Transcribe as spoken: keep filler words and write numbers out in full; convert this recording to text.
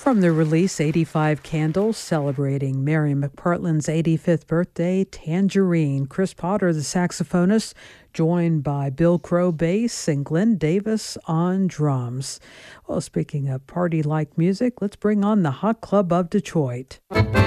From the release eighty-five Candles, celebrating Mary McPartland's eighty-fifth birthday, Tangerine. Chris Potter, the saxophonist, joined by Bill Crow bass and Glenn Davis on drums. Well, speaking of party-like music, let's bring on the Hot Club of Detroit.